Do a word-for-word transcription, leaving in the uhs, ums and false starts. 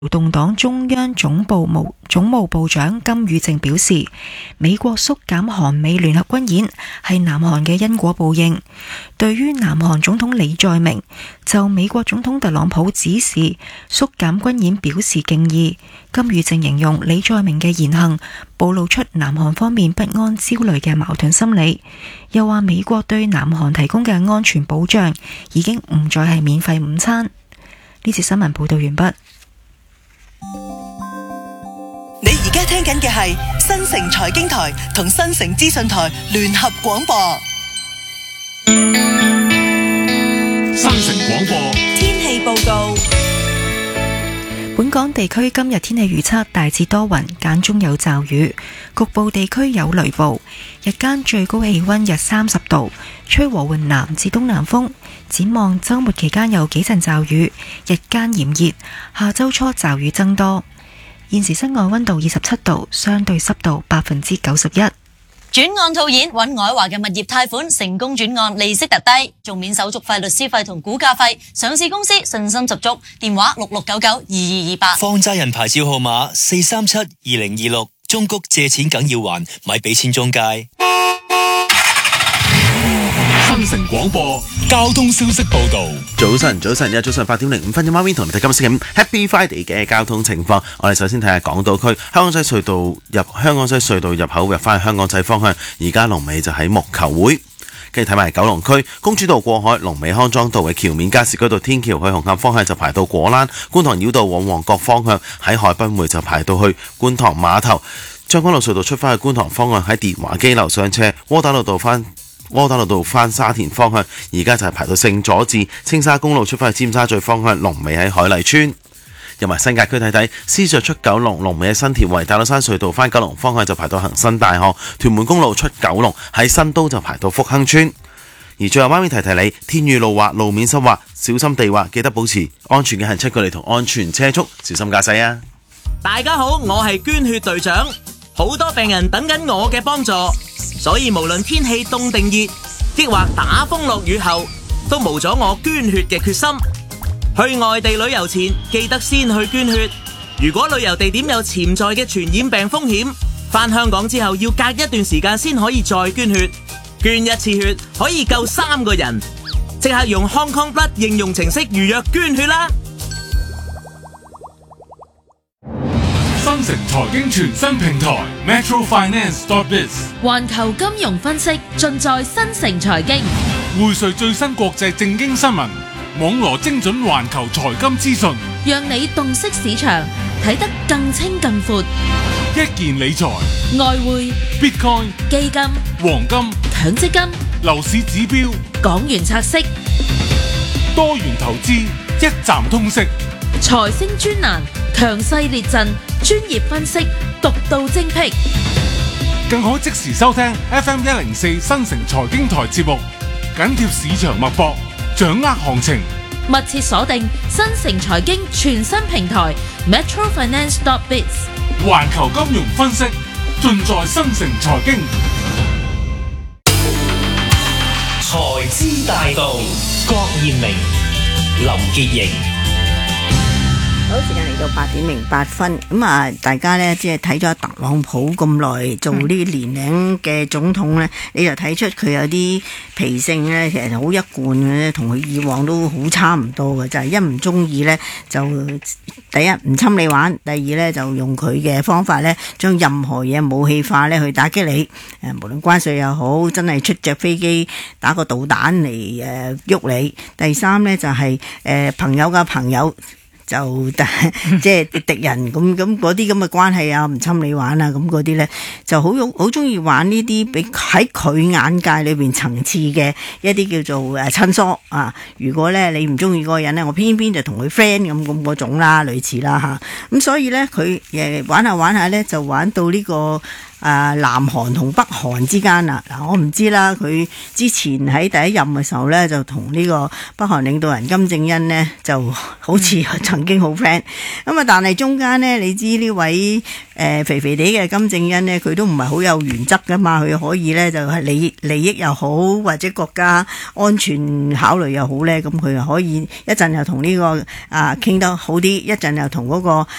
勞動黨中央總部務總務部長金宇正表示，美國縮減韓美聯合軍演係南韓嘅因果報應。對於南韓總統李在明就美國總統特朗普指示縮減軍演表示敬意，金宇正形容李在明嘅言行暴露出南韓方面不安焦慮嘅矛盾心理，又話美國對南韓提供嘅安全保障已經唔再係免費午餐。呢節新聞報道完畢。 你而家聽緊嘅係新城財經台同新城資訊台聯合廣播。 新城廣播天氣報告。 本港地區今日天氣預測大致多雲，間中有驟雨，局部地區有雷暴。日間最高氣溫約三十度，吹和緩南至東南風。展望周末期間有幾陣驟雨，日間炎熱，下周初驟雨增多。現時室外溫度二十七度，相對濕度百分之九十一。 轉案套現，揾愛華嘅物業貸款成功轉案，利息特低，仲免手續費、律師費同估價費。上市公司信心十足，電話六六九九二二二八。 放債人牌照號碼四三七二零二六，中谷借錢梗要還，咪俾錢中介。 新城廣播交通消息報道。 早晨，早晨，而家早上八點零五分，有媽咪同你哋今日星期五 Happy Friday 嘅交通情況。我哋首先睇下港島區香港仔隧道入香港仔隧道入口入翻去香港仔方向，而家龍尾就喺木球會。跟住睇埋九龍區公主道過海，龍尾康莊道嘅橋面，加士居道天橋去紅磡方向就排到果欄，觀塘繞道往旺角方向喺海濱會就排到去觀塘碼頭。將軍澳隧道出翻去觀塘方向喺電話機樓上車，窩打老道翻窩打老道翻沙田方向，而家就係排到聖佐治。青沙公路出翻去尖沙咀方向，龍尾喺海麗村。入埋新界區睇睇，獅隧出九龍，龍尾喺新田圍；大老山隧道翻九龍方向就排到恒生大學。屯門公路出九龍喺新都就排到福亨村。而最後媽咪提提你，天雨路滑，路面濕滑，小心地滑，記得保持安全嘅行車距離同安全車速，小心駕駛啊！ 大家好，我係捐血隊長，好多病人等緊我嘅幫助，所以無論天氣凍定熱，抑或打風落雨後，都無阻我捐血嘅決心。去外地旅遊前，記得先去捐血。如果旅遊地點有潛在嘅傳染病風險，返香港之後要隔一段時間先可以再捐血。捐一次血可以救三個人，即刻用 Hong Kong Blood 應用程式預約捐血啦！ 新城財經全新平台 Metro Finance dot biz， 環球金融分析盡在新城財經， 匯萃最新國際政經新聞，網羅精準環球財金資訊， 讓你洞悉市場，睇得更清更闊。 一鍵理財、 外匯、 Bitcoin、 基金、 黃金、 強積金、 樓市指標、 港元拆息、 多元投資，一站通識。 財星專欄，強勢列陣，專業分析，獨到精闢。 更可即時收聽 F M 一零四新城財經台節目，緊貼市場脈搏，掌握行情。 密切鎖定新城財經全新平台 Metro Finance dot biz， 環球金融分析盡在新城財經。 財資大道，郭燕明、林潔瑩。 好，時間嚟到八點零八分，咁啊，大家呢，即係睇咗特朗普咁耐做呢年齡嘅總統呢，你就睇出佢有啲脾性呢，其實好一貫嘅，同佢以往都好差唔多嘅，就係、是、一唔中意呢，就第一唔侵你玩，第二呢，就用佢嘅方法呢，將任何嘢武器化呢去打擊你，誒無論關稅又好，真係出隻飛機打個導彈嚟誒喐你，第三呢，就係、是、誒、呃、朋友嘅朋友。就即係敵人咁咁嗰啲咁嘅關係啊，唔侵你玩啊，咁嗰啲咧就好好中意玩呢啲，比喺佢眼界裏邊層次嘅一啲叫做誒親疏啊。如果咧你唔中意嗰個人咧，我偏偏就同佢 friend 咁咁嗰種啦，類似啦嚇。咁、啊、所以咧佢誒玩下玩下咧，就玩到呢、這個。啊，南韓同北韓之間啊，嗱我唔知啦。佢之前喺第一任嘅時候咧，就同呢個北韓領導人金正恩呢，就好似曾經好 friend。咁啊，但係中間呢，你知呢位誒、呃、肥肥哋嘅金正恩呢，佢都唔係好有原則噶嘛。佢可以咧就係利利益又好，或者國家安全考慮又好咧，咁佢又可以一陣又同呢個啊傾得好啲，一陣又同嗰個